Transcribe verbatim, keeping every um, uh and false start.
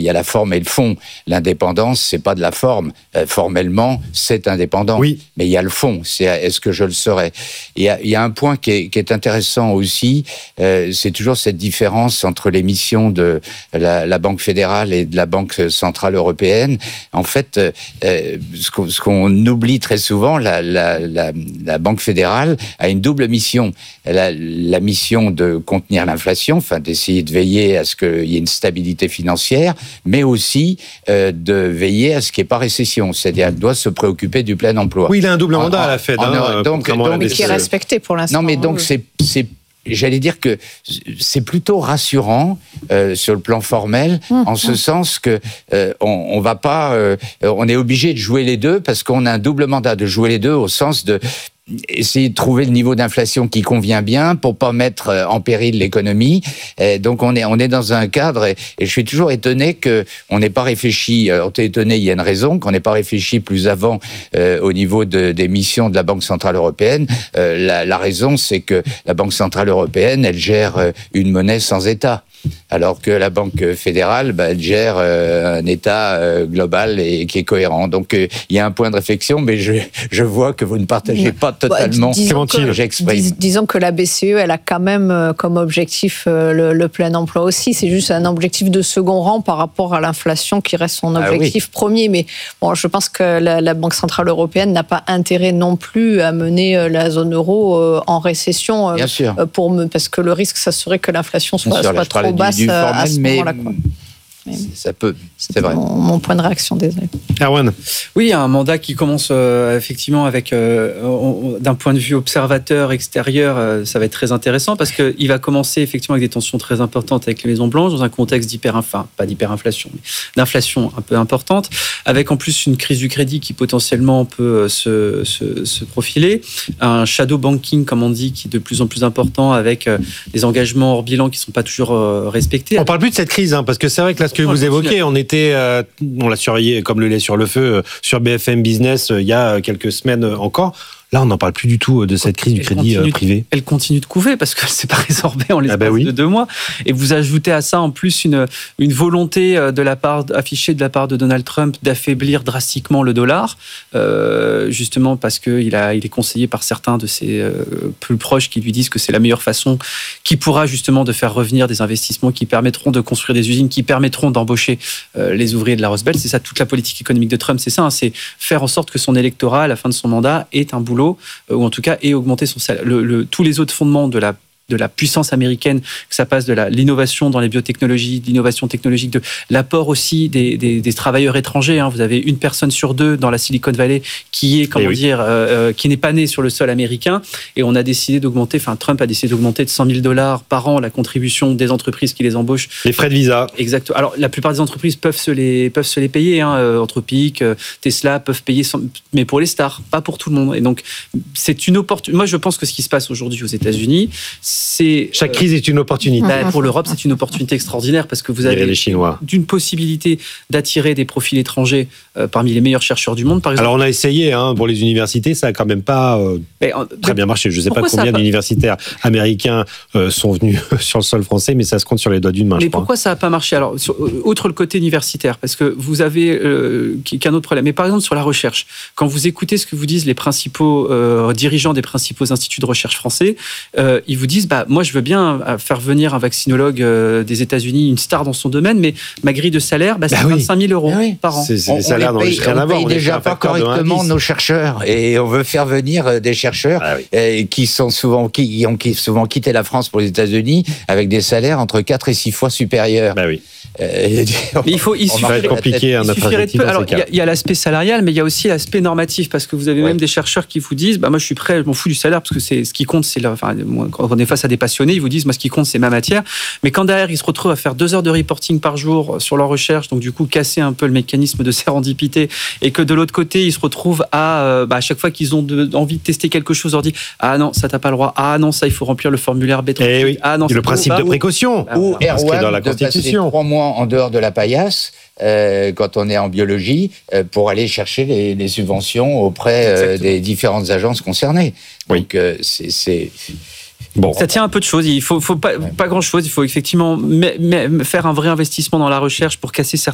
y a la forme et le fond. L'indépendance, c'est pas de la forme. Euh, formellement, c'est indépendant. Oui. Mais il y a le fond. C'est est-ce que je le serais? Il y a, il y a un point qui est, qui est intéressant aussi. Euh, c'est toujours cette différence entre les missions de la, la Banque fédérale et de la Banque centrale européenne. En fait, euh, ce, qu'on, ce qu'on oublie très souvent, la, la, la, la Banque fédérale a une double mission. Elle a la mission de contenir l'inflation, enfin d'essayer de veiller à ce qu'il y ait une stabilité financière, mais aussi euh, de veiller à ce qu'il n'y ait pas récession. C'est-à-dire, elle doit se préoccuper du plein emploi. Oui, il a un double mandat en, à la Fed. En, hein, donc, donc, mais qui est respecté pour l'instant. Non, mais donc, c'est, c'est j'allais dire que c'est plutôt rassurant euh, sur le plan formel, mmh, en ce mmh. sens que euh, on, on va pas, euh, on est obligé de jouer les deux parce qu'on a un double mandat de jouer les deux au sens de essayer de trouver le niveau d'inflation qui convient bien pour pas mettre en péril l'économie. Et donc on est on est dans un cadre et, et je suis toujours étonné que on n'ait pas réfléchi. On est étonné, il y a une raison qu'on n'ait pas réfléchi plus avant euh, au niveau de, des missions de la Banque centrale européenne. Euh, la, la raison, c'est que la Banque centrale européenne, elle gère une monnaie sans État. Alors que la Banque fédérale, bah, elle gère euh, un État euh, global et qui est cohérent. Donc il euh, y a un point de réflexion, mais je, je vois que vous ne partagez pas totalement ce que j'exprime. Dis, disons que la B C E, elle a quand même euh, comme objectif euh, le, le plein emploi aussi. C'est juste un objectif de second rang par rapport à l'inflation qui reste son objectif ah oui. premier. Mais bon, je pense que la, la Banque centrale européenne n'a pas intérêt non plus à mener euh, la zone euro euh, en récession. Euh, Bien sûr. Euh, pour me, parce que le risque, ça serait que l'inflation soit, sûr, soit là, trop basse du, du formel, à ce moment-là. Quoi. Mais ça peut, c'est, c'est vrai. Mon, mon point de réaction, désolé. Erwan. Oui, il y a un mandat qui commence euh, effectivement avec, euh, on, d'un point de vue observateur extérieur, euh, ça va être très intéressant parce qu'il va commencer effectivement avec des tensions très importantes avec les Maisons Blanches dans un contexte d'hyper, enfin pas d'hyperinflation, mais d'inflation un peu importante, avec en plus une crise du crédit qui potentiellement peut se, se, se profiler, un shadow banking comme on dit qui est de plus en plus important avec euh, des engagements hors bilan qui ne sont pas toujours euh, respectés. On parle plus de cette crise, hein, parce que c'est vrai que là, ce que vous évoquez, on était, euh, on l'a surveillé comme le lait sur le feu euh, sur B F M Business euh, il y a quelques semaines encore. Là, on n'en parle plus du tout de cette crise elle du crédit continue, privé. Elle continue de couver parce qu'elle ne s'est pas résorbée en l'espace ah bah oui. de deux mois. Et vous ajoutez à ça en plus une, une volonté de la part, affichée de la part de Donald Trump d'affaiblir drastiquement le dollar, euh, justement parce qu'il a, il est conseillé par certains de ses euh, plus proches qui lui disent que c'est la meilleure façon qui pourra justement de faire revenir des investissements qui permettront de construire des usines, qui permettront d'embaucher euh, les ouvriers de la Rust Belt. C'est ça toute la politique économique de Trump, c'est ça, hein, c'est faire en sorte que son électorat à la fin de son mandat ait un boulot ou en tout cas, et augmenter son salaire. Le, le, tous les autres fondements de la de la puissance américaine, que ça passe de la, l'innovation dans les biotechnologies, de l'innovation technologique, de l'apport aussi des, des, des travailleurs étrangers. Hein. Vous avez une personne sur deux dans la Silicon Valley qui est, comment oui. dire, euh, qui n'est pas née sur le sol américain. Et on a décidé d'augmenter, enfin Trump a décidé d'augmenter de cent mille dollars par an la contribution des entreprises qui les embauchent. Les frais de visa. Exactement. Alors la plupart des entreprises peuvent se les peuvent se les payer. Hein. Euh, Anthropic, euh, Tesla peuvent payer, sans, mais pour les stars, pas pour tout le monde. Et donc c'est une opportunité. Moi je pense que ce qui se passe aujourd'hui aux États-Unis, c'est chaque crise est une opportunité. Bah, pour l'Europe, c'est une opportunité extraordinaire parce que vous avez les Chinois. d'une possibilité d'attirer des profils étrangers euh, parmi les meilleurs chercheurs du monde. Par exemple. Alors on a essayé hein, pour les universités, ça a quand même pas euh, mais, euh, très bien marché. Je ne sais pas combien pas... d'universitaires américains euh, sont venus sur le sol français, mais ça se compte sur les doigts d'une main. Mais je crois. Pourquoi ça n'a pas marché? Alors, sur, outre le côté universitaire, parce que vous avez euh, qu'un autre problème. Mais par exemple sur la recherche, quand vous écoutez ce que vous disent les principaux euh, dirigeants des principaux instituts de recherche français, euh, ils vous disent bah moi je veux bien faire venir un vaccinologue euh, des États-Unis, une star dans son domaine, mais ma grille de salaire, bah, c'est bah oui. vingt-cinq mille euros oui. par an. C'est, c'est on, des salaires on paye, rien on à voir. paye on déjà pas correctement nos chercheurs et on veut faire venir des chercheurs ah oui. euh, qui sont souvent qui ont souvent quitté la France pour les États-Unis avec des salaires entre quatre et six fois supérieurs. Bah oui. Euh, mais il faut, il suffirait de compliqué un peu. Alors il y, y a l'aspect salarial, mais il y a aussi l'aspect normatif parce que vous avez ouais. même des chercheurs qui vous disent, bah moi je suis prêt, je m'en fous du salaire parce que c'est ce qui compte, c'est la, enfin quand on est face à des passionnés, ils vous disent moi ce qui compte c'est ma matière. Mais quand derrière ils se retrouvent à faire deux heures de reporting par jour sur leur recherche, donc du coup casser un peu le mécanisme de sérendipité, et que de l'autre côté ils se retrouvent à, euh, bah, à chaque fois qu'ils ont de, envie de tester quelque chose, leur dit ah non ça t'as pas le droit, ah non ça il faut remplir le formulaire B trois. Et oui. Ah non, le principe pas, de précaution. Ou, ou Erwan dans la de passer Constitution. trois mois en dehors de la paillasse. Euh, quand on est en biologie, euh, pour aller chercher les, les subventions auprès euh, des différentes agences concernées. Oui. Donc, euh, c'est... c'est... Bon. Ça tient un peu de choses. Il faut, faut pas, ouais. pas grand-chose. Il faut effectivement m- m- faire un vrai investissement dans la recherche pour casser